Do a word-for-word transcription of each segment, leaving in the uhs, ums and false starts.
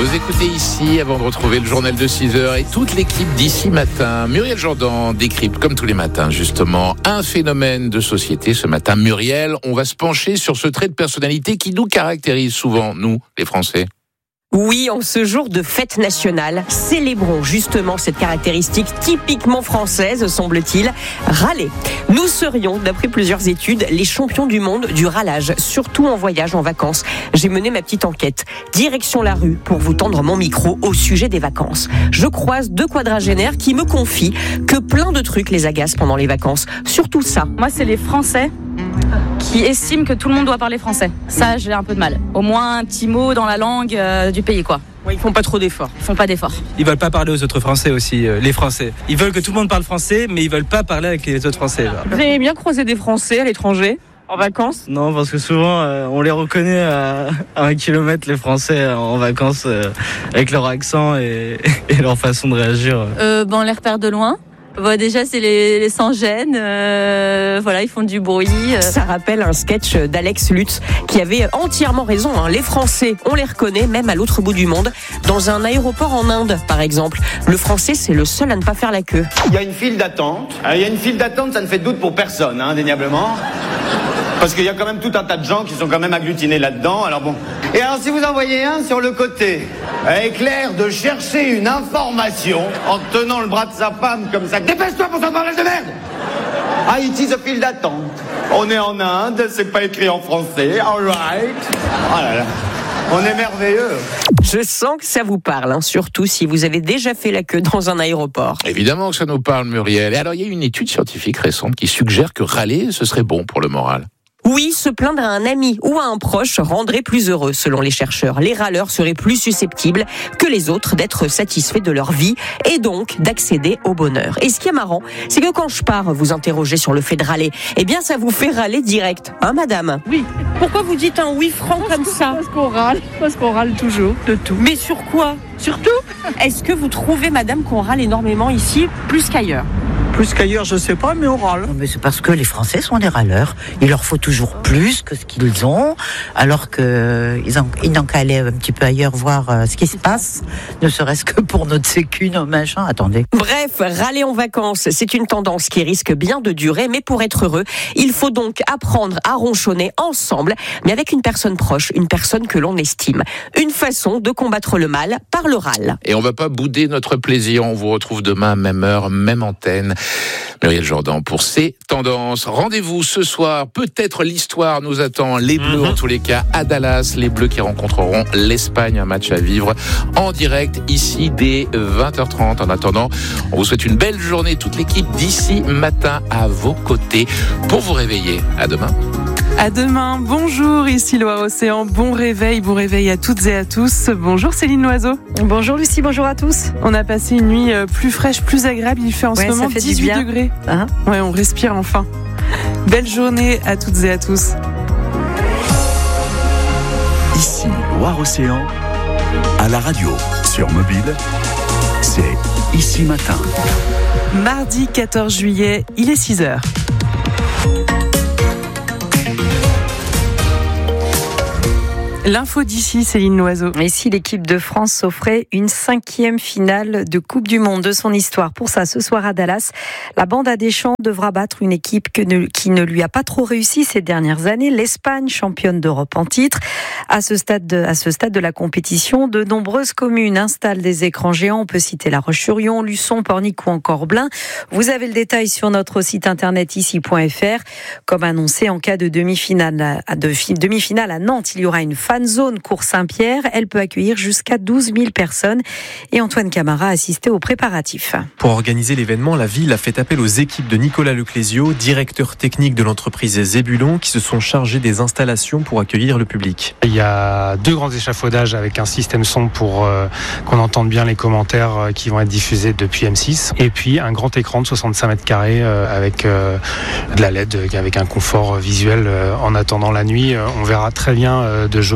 Vous écoutez ici, avant de retrouver le journal de six heures et toute l'équipe d'ici matin. Muriel Jourdan décrypte, comme tous les matins justement, un phénomène de société. Ce matin, Muriel, on va se pencher sur ce trait de personnalité qui nous caractérise souvent, nous, les Français. Oui, en ce jour de fête nationale, célébrons justement cette caractéristique typiquement française, semble-t-il, râler. Nous serions, d'après plusieurs études, les champions du monde du râlage, surtout en voyage, en vacances. J'ai mené ma petite enquête. Direction la rue pour vous tendre mon micro au sujet des vacances. Je croise deux quadragénaires qui me confient que plein de trucs les agacent pendant les vacances. Surtout ça. Moi, c'est les Français qui estiment que tout le monde doit parler français. Ça, j'ai un peu de mal. Au moins un petit mot dans la langue euh, du pays, quoi. Ouais, ils font pas trop d'efforts. Ils font pas d'efforts. Ils veulent pas parler aux autres Français aussi, euh, les Français. Ils veulent que tout le monde parle français, mais ils veulent pas parler avec les autres Français. Là. Vous aimez bien croiser des Français à l'étranger, en vacances ? Non, parce que souvent, euh, on les reconnaît à, à un kilomètre, les Français, en vacances, euh, avec leur accent et, et leur façon de réagir. Euh, ben, on les repère de loin. Bon, déjà, c'est les, les sans-gêne. Euh, voilà, ils font du bruit. Ça rappelle un sketch d'Alex Lutz qui avait entièrement raison. Hein. Les Français, on les reconnaît même à l'autre bout du monde. Dans un aéroport en Inde, par exemple. Le Français, c'est le seul à ne pas faire la queue. Il y a une file d'attente. Il y a une file d'attente, ça ne fait de doute pour personne, hein, indéniablement. Parce qu'il y a quand même tout un tas de gens qui sont quand même agglutinés là-dedans. Alors bon. Et alors, si vous en voyez un sur le côté, avec l'air de chercher une information en tenant le bras de sa femme comme ça, dépêche-toi pour cette bordel de merde! Ah, it is a file d'attente. On est en Inde, c'est pas écrit en français. All right. Oh là là. On est merveilleux. Je sens que ça vous parle, hein, surtout si vous avez déjà fait la queue dans un aéroport. Évidemment que ça nous parle, Muriel. Et alors, il y a une étude scientifique récente qui suggère que râler, ce serait bon pour le moral. Oui, se plaindre à un ami ou à un proche rendrait plus heureux, selon les chercheurs. Les râleurs seraient plus susceptibles que les autres d'être satisfaits de leur vie et donc d'accéder au bonheur. Et ce qui est marrant, c'est que quand je pars vous interroger sur le fait de râler, eh bien ça vous fait râler direct, hein madame ? Oui. Pourquoi vous dites un oui franc parce comme ça ? Parce qu'on râle, parce qu'on râle toujours, de tout. Mais sur quoi ? Surtout ? Est-ce que vous trouvez, madame, qu'on râle énormément ici, plus qu'ailleurs ? Plus qu'ailleurs, je sais pas, mais on râle. Mais c'est parce que les Français sont des râleurs. Il leur faut toujours plus que ce qu'ils ont, alors qu'ils ils n'ont qu'à aller un petit peu ailleurs voir euh, ce qui se passe, ne serait-ce que pour notre sécu, nos machins. Attendez. Bref, râler en vacances, c'est une tendance qui risque bien de durer, mais pour être heureux, il faut donc apprendre à ronchonner ensemble, mais avec une personne proche, une personne que l'on estime. Une façon de combattre le mal par le râle. Et on va pas bouder notre plaisir. On vous retrouve demain, même heure, même antenne. Muriel Jourdan pour ces tendances. Rendez-vous ce soir. Peut-être l'histoire nous attend. Les Bleus, mmh. en tous les cas, à Dallas. Les Bleus qui rencontreront l'Espagne. Un match à vivre en direct ici dès vingt heures trente. En attendant, on vous souhaite une belle journée. Toute l'équipe d'ici matin à vos côtés pour vous réveiller. À demain. À demain. Bonjour, ici Loire-Océan. Bon réveil, bon réveil à toutes et à tous. Bonjour Céline Loiseau. Bonjour Lucie, bonjour à tous. On a passé une nuit plus fraîche, plus agréable. Il fait en ouais, ce moment dix-huit degrés. Hein ouais, on respire enfin. Belle journée à toutes et à tous. Ici Loire-Océan, à la radio, sur mobile, c'est Ici Matin. Mardi quatorze juillet, il est six heures. L'info d'ici, Céline Loiseau. Et si l'équipe de France s'offrait une cinquième finale de Coupe du Monde de son histoire. Pour ça, ce soir à Dallas, la bande à Deschamps devra battre une équipe que ne, qui ne lui a pas trop réussi ces dernières années, l'Espagne, championne d'Europe en titre. À ce stade de, à ce stade de la compétition, de nombreuses communes installent des écrans géants. On peut citer La Roche-sur-Yon, Luçon, Pornic ou encore Blain. Vous avez le détail sur notre site internet ici point f r. Comme annoncé, en cas de demi-finale à, de, demi-finale à Nantes, il y aura une fan zone Cours Saint-Pierre. Elle peut accueillir jusqu'à douze mille personnes. Et Antoine Camara a assisté aux préparatifs. Pour organiser l'événement, la ville a fait appel aux équipes de Nicolas Leclésio, directeur technique de l'entreprise Zébulon, qui se sont chargés des installations pour accueillir le public. Il y a deux grands échafaudages avec un système son pour euh, qu'on entende bien les commentaires euh, qui vont être diffusés depuis M six. Et puis un grand écran de soixante-cinq mètres carrés euh, avec euh, de la L E D, avec un confort visuel euh, en attendant la nuit. Euh, on verra très bien euh, de jauge.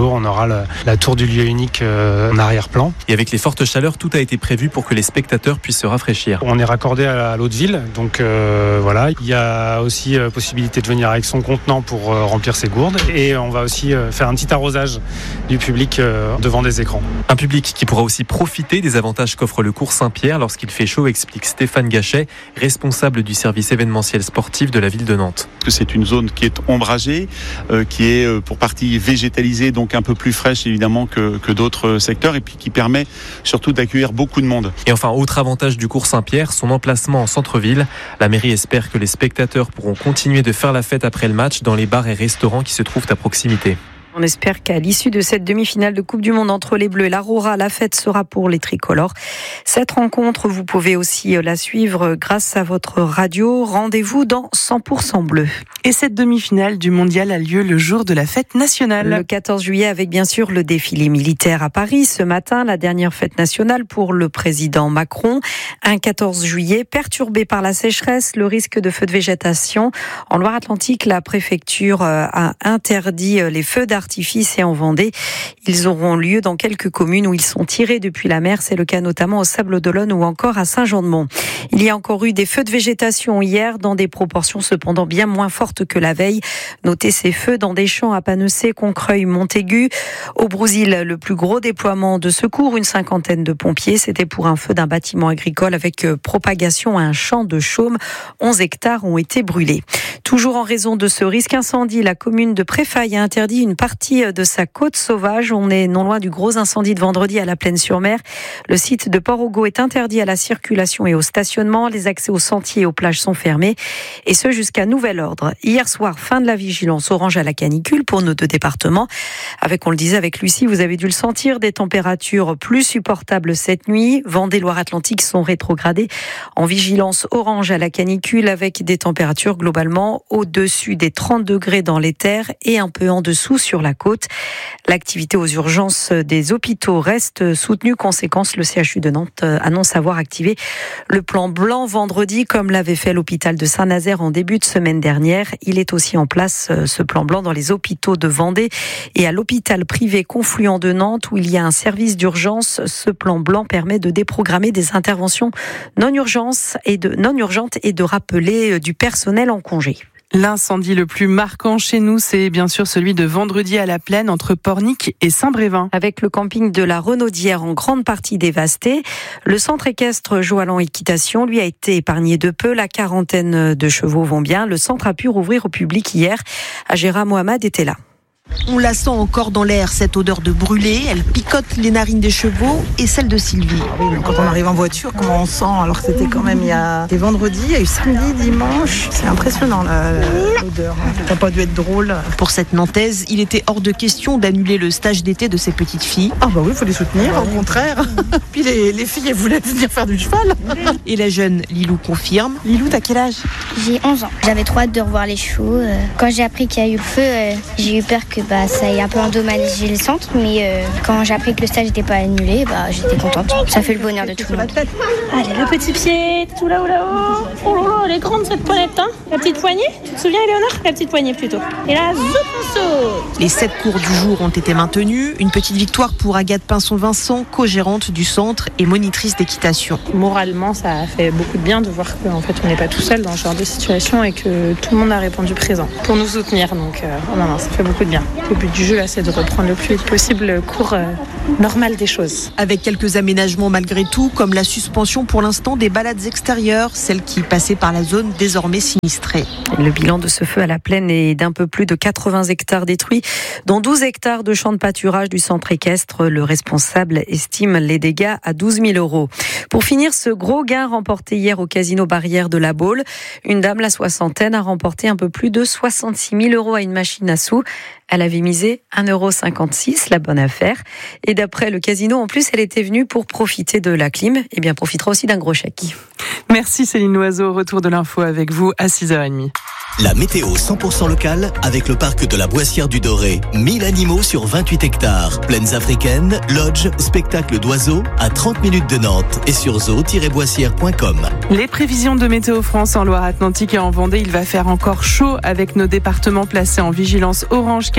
jours, on aura la, la tour du lieu unique euh, en arrière-plan. Et avec les fortes chaleurs, tout a été prévu pour que les spectateurs puissent se rafraîchir. On est raccordé à, à l'eau de ville, donc euh, voilà. Il y a aussi euh, possibilité de venir avec son contenant pour euh, remplir ses gourdes. Et on va aussi euh, faire un petit arrosage du public euh, devant des écrans. Un public qui pourra aussi profiter des avantages qu'offre le cours Saint-Pierre lorsqu'il fait chaud, explique Stéphane Gachet, responsable du service événementiel sportif de la ville de Nantes. C'est une zone qui est ombragée, euh, qui est euh, pour partie végétalisée, donc un peu plus fraîche évidemment que, que d'autres secteurs, et puis qui permet surtout d'accueillir beaucoup de monde. Et enfin, autre avantage du cours Saint-Pierre, son emplacement en centre-ville. La mairie espère que les spectateurs pourront continuer de faire la fête après le match dans les bars et restaurants qui se trouvent à proximité. On espère qu'à l'issue de cette demi-finale de Coupe du Monde entre les Bleus et l'Aurora, la fête sera pour les tricolores. Cette rencontre, vous pouvez aussi la suivre grâce à votre radio. Rendez-vous dans cent pour cent Bleu. Et cette demi-finale du mondial a lieu le jour de la fête nationale. Le quatorze juillet, avec bien sûr le défilé militaire à Paris. Ce matin, la dernière fête nationale pour le président Macron. Un quatorze juillet perturbé par la sécheresse, le risque de feux de végétation. En Loire-Atlantique, la préfecture a interdit les feux d'artifice et en Vendée. Ils auront lieu dans quelques communes où ils sont tirés depuis la mer. C'est le cas notamment au Sables-d'Olonne ou encore à Saint-Jean-de-Mont. Il y a encore eu des feux de végétation hier, dans des proportions cependant bien moins fortes que la veille. Notez ces feux dans des champs à Panecé, Concreuil, Montaigu. Au Brousil, le plus gros déploiement de secours, une cinquantaine de pompiers. C'était pour un feu d'un bâtiment agricole avec propagation à un champ de chaume. onze hectares ont été brûlés. Toujours en raison de ce risque incendie, la commune de Préfaille a interdit une partie de sa côte sauvage. On est non loin du gros incendie de vendredi à la Plaine-sur-Mer. Le site de Port-Augo est interdit à la circulation et au stationnement. Les accès aux sentiers et aux plages sont fermés. Et ce, jusqu'à nouvel ordre. Hier soir, fin de la vigilance orange à la canicule pour nos deux départements. Avec, on le disait avec Lucie, vous avez dû le sentir, des températures plus supportables cette nuit. Vendée, Loire-Atlantique sont rétrogradées en vigilance orange à la canicule avec des températures globalement au-dessus des trente degrés dans les terres et un peu en dessous sur la côte. L'activité aux urgences des hôpitaux reste soutenue. Conséquence, le C H U de Nantes annonce avoir activé le plan blanc vendredi, comme l'avait fait l'hôpital de Saint-Nazaire en début de semaine dernière. Il est aussi en place, ce plan blanc, dans les hôpitaux de Vendée et à l'hôpital privé Confluent de Nantes, où il y a un service d'urgence. Ce plan blanc permet de déprogrammer des interventions non urgences et de, non urgentes et de rappeler du personnel en congé. L'incendie le plus marquant chez nous, c'est bien sûr celui de vendredi à la Plaine entre Pornic et Saint-Brévin. Avec le camping de la Renaudière en grande partie dévasté, le centre équestre Joalan Équitation, lui, a été épargné de peu. La quarantaine de chevaux vont bien. Le centre a pu rouvrir au public hier. Agera Mohamed était là. On la sent encore dans l'air, cette odeur de brûlé. Elle picote les narines des chevaux et celle de Sylvie. Oui, quand on arrive en voiture, comment on sent, alors que c'était quand même il y a des vendredis, il y a eu samedi, dimanche. C'est impressionnant la, l'odeur. Ça n'a pas dû être drôle. Pour cette Nantaise, il était hors de question d'annuler le stage d'été de ses petites filles. Ah bah oui, il faut les soutenir, au contraire. Puis les, les filles, elles voulaient venir faire du cheval. Et la jeune Lilou confirme. Lilou, t'as quel âge? J'ai onze ans. J'avais trop hâte de revoir les chevaux. Quand j'ai appris qu'il y a eu le feu, j'ai eu peur que bah, ça ait un peu endommagé le centre, mais euh, quand j'ai appris que le stage n'était pas annulé, bah, j'étais contente. Ça fait le bonheur de tout le monde. Allez, le petit pied, tout là-haut, là-haut. Oh là là, elle est grande cette poignette, hein. La petite poignée, tu te souviens, Éléonore? La petite poignée plutôt. Et là, zoup, on saute. Les sept cours du jour ont été maintenus. Une petite victoire pour Agathe Pinson-Vincent, co-gérante du centre et monitrice d'équitation. Moralement, ça a fait beaucoup de bien de voir qu'en fait, on n'est pas tout seul dans ce genre de situation et que tout le monde a répondu présent pour nous soutenir. Donc, euh, oh non, non, ça fait beaucoup de bien. Le but du jeu, là, c'est de reprendre le plus vite possible le cours euh, normal des choses. Avec quelques aménagements malgré tout, comme la suspension pour l'instant des balades extérieures, celles qui passaient par la zone désormais sinistrée. Le bilan de ce feu à la Plaine est d'un peu plus de quatre-vingts hectares détruits, dont douze hectares de champs de pâturage du centre équestre. Le responsable estime les dégâts à douze mille euros. Pour finir, ce gros gain remporté hier au casino Barrière de la Baule, une dame, la soixantaine, a remporté un peu plus de soixante-six mille euros à une machine à sous. Elle avait misé un euro cinquante-six, la bonne affaire. Et d'après le casino, en plus, elle était venue pour profiter de la clim. Et bien, profitera aussi d'un gros chèque. Merci Céline Loiseau. Retour de l'info avec vous à six heures trente. La météo cent pour cent locale avec le parc de la Boissière du Doré. mille animaux sur vingt-huit hectares. Plaines africaines, lodge, spectacle d'oiseaux à trente minutes de Nantes et sur zoo tiret boissière point com. Les prévisions de Météo France en Loire-Atlantique et en Vendée, il va faire encore chaud avec nos départements placés en vigilance orange canicule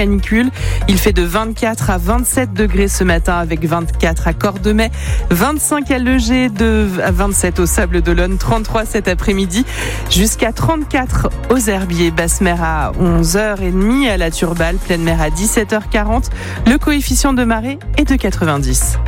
canicule. Il fait de vingt-quatre à vingt-sept degrés ce matin avec vingt-quatre à Cordemais, vingt-cinq à Legé, de à vingt-sept au Sable d'Olonne, trente-trois cet après-midi, jusqu'à trente-quatre aux Herbiers. Basse mer à onze heures trente, à la Turballe, pleine mer à dix-sept heures quarante. Le coefficient de marée est de quatre-vingt-dix.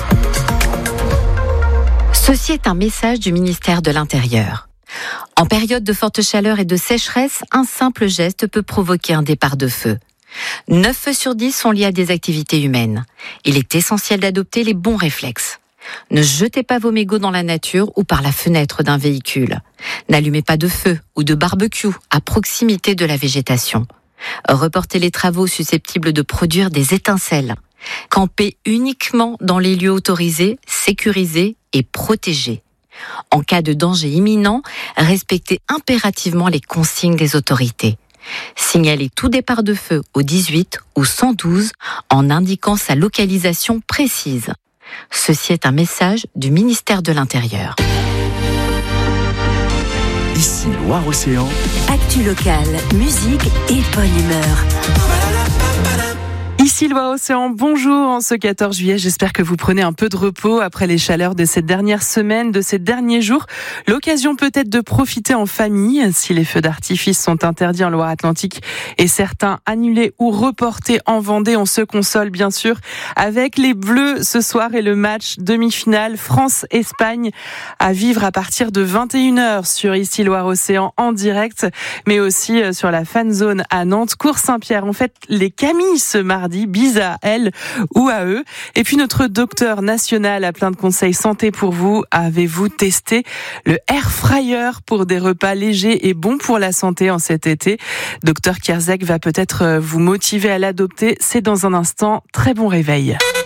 Ceci est un message du ministère de l'Intérieur. En période de forte chaleur et de sécheresse, un simple geste peut provoquer un départ de feu. neuf feux sur dix sont liés à des activités humaines. Il est essentiel d'adopter les bons réflexes. Ne jetez pas vos mégots dans la nature ou par la fenêtre d'un véhicule. N'allumez pas de feu ou de barbecue à proximité de la végétation. Reportez les travaux susceptibles de produire des étincelles. Campez uniquement dans les lieux autorisés, sécurisés et protégés. En cas de danger imminent, respectez impérativement les consignes des autorités. Signalez tout départ de feu au dix-huit ou cent douze en indiquant sa localisation précise. Ceci est un message du ministère de l'Intérieur. Ici Loire-Océan. Actu locale, musique et bonne humeur. Ici Loire-Océan, bonjour en ce quatorze juillet, j'espère que vous prenez un peu de repos après les chaleurs de cette dernière semaine, de ces derniers jours. L'occasion peut-être de profiter en famille, si les feux d'artifice sont interdits en Loire-Atlantique et certains annulés ou reportés en Vendée. On se console bien sûr avec les Bleus ce soir et le match demi-finale France-Espagne à vivre à partir de vingt et une heures sur Ici Loire-Océan en direct, mais aussi sur la fan zone à Nantes, Cours Saint-Pierre. On fête les Camilles ce mardi. Bise à elle ou à eux. Et puis notre docteur national a plein de conseils santé pour vous. Avez-vous testé le air fryer pour des repas légers et bons pour la santé en cet été? Docteur Kierzek va peut-être vous motiver à l'adopter. C'est dans un instant. Très bon réveil.